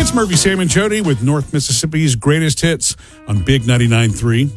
It's Murphy, Sam, and Jody with North Mississippi's greatest hits on Big 99.3.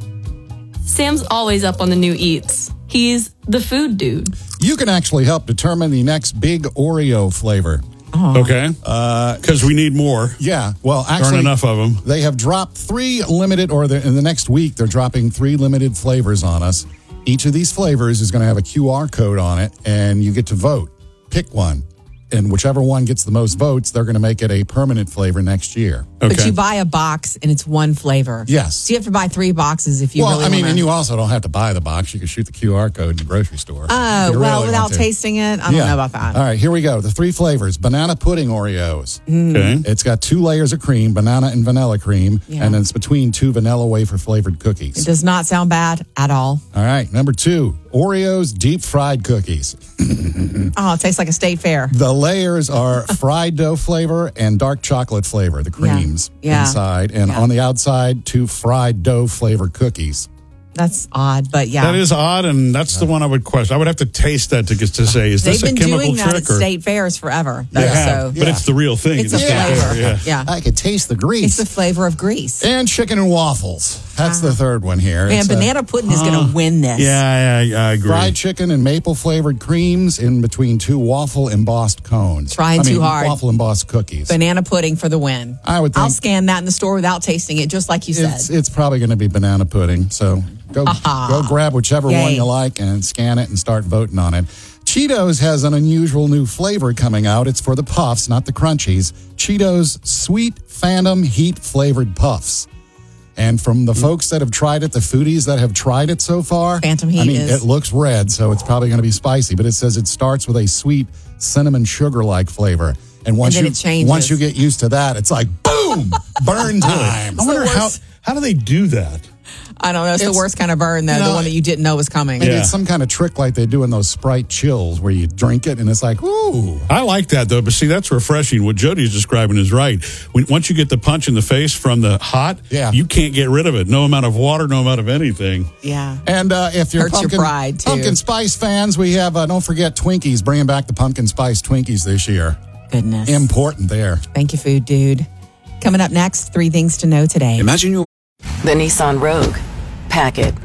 Sam's always up on the new eats. He's the food dude. You can actually help determine the next big Oreo flavor. Okay. Because we need more. Yeah. Well, There actually, aren't enough of them. they have dropped 3 limited, in the next week, they're dropping 3 limited flavors on us. Each of these flavors is going to have a QR code on it, and you get to vote. Pick one. And whichever one gets the most votes, they're going to make it a permanent flavor next year. Okay. But you buy a box and it's one flavor. Yes. So you have to buy 3 boxes if you really and you also don't have to buy the box. You can shoot the QR code in the grocery store. Oh, if you well, really without want to. tasting it, I don't know about that. All right, here we go. The 3 flavors. Banana pudding Oreos. Okay. It's got 2 layers of cream, banana and vanilla cream, Yeah. and it's between 2 vanilla wafer flavored It cookies. does not sound bad at all. All right, number 2, Oreos deep fried cookies. Oh, it tastes like a state fair. The layers are fried dough flavor and dark chocolate flavor, the creams Yeah. inside, and on the outside, 2 fried dough flavored cookies. That's odd, but yeah. That is odd, and that's the one I would question. I would have to taste that to say, is They've this a been chemical doing that trick? at state fairs forever. They have, So but it's the real thing. it's a It's not flavor. there, Yeah. I could taste the It's grease. the flavor of grease. And chicken and waffles. That's the third one here. Man, It's, banana pudding is going to win this. Yeah, I agree. fried chicken and maple flavored creams in between 2 waffle embossed cones. Trying too hard. Waffle embossed cookies. Banana pudding for the win. I would think I'll scan that in the store without tasting it, just like you said. it's probably going to be banana pudding. So go grab whichever Yay. one you like and scan it and start voting on it. Cheetos has an unusual new flavor coming out. It's for the puffs, not the crunchies. Cheetos Sweet Phantom Heat flavored puffs. And from the folks that have tried it, the foodies that have tried it so far, Phantom Heat it looks red, so it's probably going to be spicy. But it says it starts with a sweet cinnamon sugar-like flavor. And once then it changes. once you get used to that, it's like, boom, burn time. I wonder how do they do that? I don't know. It's the worst kind of burn, though, you know, the one that you didn't know was coming. Maybe Yeah. it's some kind of trick like they do in those Sprite chills where you drink it and it's like, ooh. I like that, though, but see, that's refreshing. What Jody's describing is right. Once you get the punch in the face from the hot, you can't get rid of it. No amount of water, no amount of anything. Yeah. And if you're Hurts your pride, too. pumpkin spice fans, we have, don't forget Twinkies, bringing back the pumpkin spice Twinkies this year. Goodness. Important there. Thank you, food dude. Coming up next, 3 things to know today. Imagine you. The Nissan Rogue. Pack it.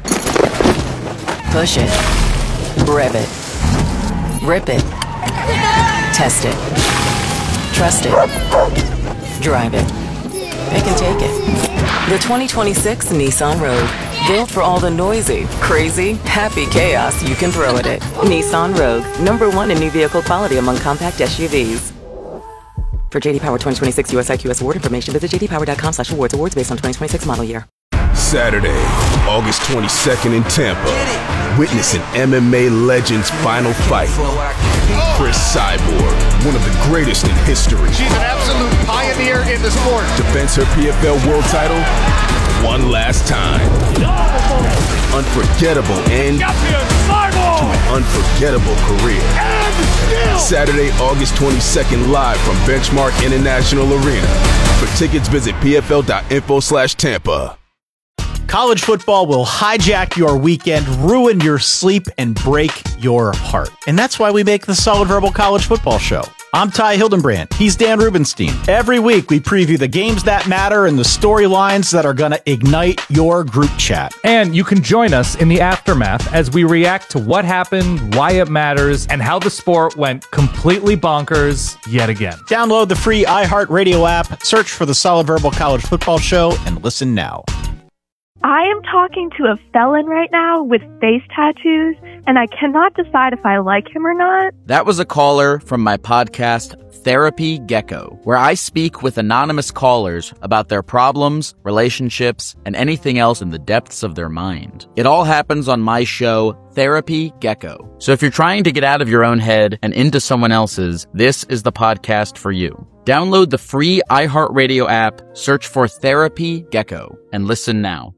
Push it. Rev it. Rip it. Test it. Trust it. Drive it. Pick and take it. The 2026 Nissan Rogue. Built for all the noisy, crazy, happy chaos you can throw at it. Nissan Rogue. #1 in new vehicle quality among compact SUVs. For JD Power 2026 US IQS award information, visit jdpower.com/awards. Awards based on 2026 model year. Saturday, August 22nd in Tampa. Witness an MMA legend's final fight. Chris Cyborg, one of the greatest in history. She's an absolute pioneer in the sport. Defends her PFL world title one last time. Unforgettable end to an unforgettable career. Saturday, August 22nd, live from Benchmark International Arena. For tickets, visit pfl.info/Tampa. College football will hijack your weekend, ruin your sleep, and break your heart. And that's why we make the Solid Verbal College Football Show. I'm Ty Hildenbrand. He's Dan Rubenstein. Every week, we preview the games that matter and the storylines that are going to ignite your group chat. And you can join us in the aftermath as we react to what happened, why it matters, and how the sport went completely bonkers yet again. Download the free iHeartRadio app, search for the Solid Verbal College Football Show, and listen now. I am talking to a felon right now with face tattoos, and I cannot decide if I like him or not. That was a caller from my podcast, Therapy Gecko, where I speak with anonymous callers about their problems, relationships, and anything else in the depths of their mind. It all happens on my show, Therapy Gecko. So if you're trying to get out of your own head and into someone else's, this is the podcast for you. Download the free iHeartRadio app, search for Therapy Gecko, and listen now.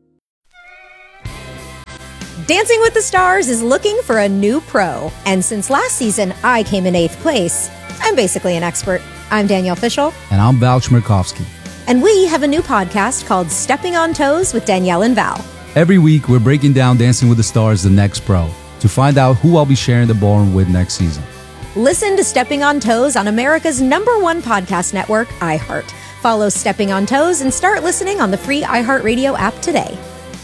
Dancing with the Stars is looking for a new pro. And since last season, I came in 8th place. I'm basically an expert. I'm Danielle Fishel. And I'm Val Chmerkovsky. And we have a new podcast called Stepping on Toes with Danielle and Val. Every week, we're breaking down Dancing with the Stars, the next pro, to find out who I'll be sharing the ballroom with next season. Listen to Stepping on Toes on America's #1 podcast network, iHeart. Follow Stepping on Toes and start listening on the free iHeartRadio app today.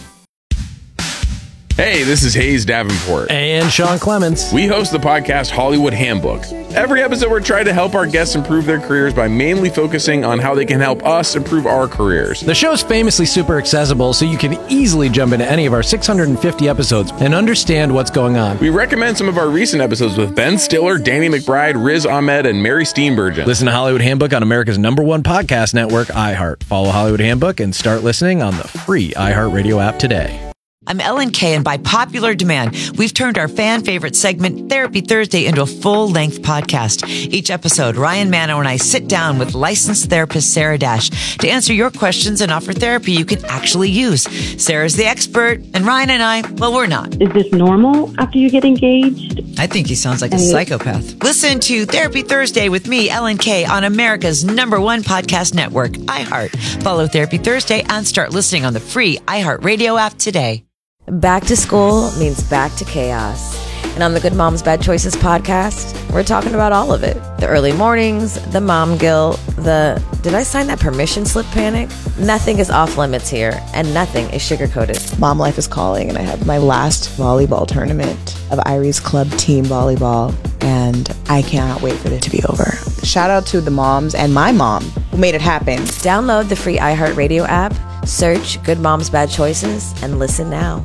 Hey, this is Hayes Davenport. And Sean Clements. We host the podcast Hollywood Handbook. Every episode, we're trying to help our guests improve their careers by mainly focusing on how they can help us improve our careers. The show's famously super accessible, so you can easily jump into any of our 650 episodes and understand what's going on. We recommend some of our recent episodes with Ben Stiller, Danny McBride, Riz Ahmed, and Mary Steenburgen. Listen to Hollywood Handbook on America's #1 podcast network, iHeart. Follow Hollywood Handbook and start listening on the free iHeartRadio app today. I'm Ellen Kay, and by popular demand, we've turned our fan favorite segment, Therapy Thursday, into a full-length podcast. Each episode, Ryan Manno and I sit down with licensed therapist Sarah Dash to answer your questions and offer therapy you can actually use. Sarah's the expert, and Ryan and I, well, we're not. Is this normal after you get engaged? I think he sounds like a psychopath. Listen to Therapy Thursday with me, Ellen Kay, on America's #1 podcast network, iHeart. Follow Therapy Thursday and start listening on the free iHeartRadio app today. Back to school means back to chaos. And on the Good Moms Bad Choices podcast, we're talking about all of it. The early mornings, the mom guilt, the did I sign that permission slip panic? Nothing is off limits here, and nothing is sugar-coated. Mom life is calling, and I have my last volleyball tournament of Irie's Club team volleyball, and I cannot wait for it to be over. Shout out to the moms and my mom who made it happen. Download the free iHeartRadio app, search Good Moms Bad Choices, and listen now.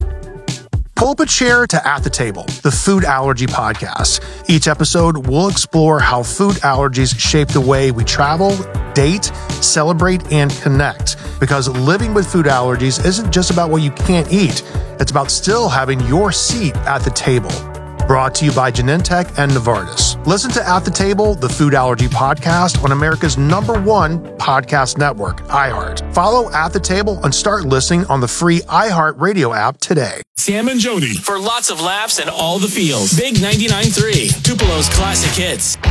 Pull up a chair to At the Table, the food allergy podcast. Each episode, we'll explore how food allergies shape the way we travel, date, celebrate, and connect. Because living with food allergies isn't just about what you can't eat. It's about still having your seat at the table. Brought to you by Genentech and Novartis. Listen to At the Table, the food allergy podcast on America's #1 podcast network, iHeart. Follow At the Table and start listening on the free iHeart Radio app today. Sam and Jody. For lots of laughs and all the feels. Big 99.3. Tupelo's classic hits.